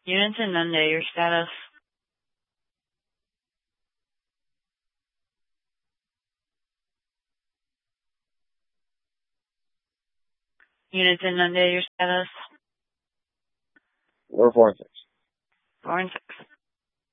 Units in Monday, your status. Units in Monday, your status. We're 4 and 6. 4 and 6.